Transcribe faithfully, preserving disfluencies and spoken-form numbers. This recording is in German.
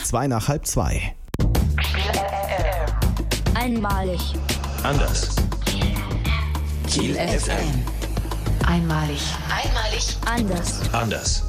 zwei nach halb zwei. Einmalig. Anders. Kiel F M. Einmalig. Einmalig. Anders. Anders.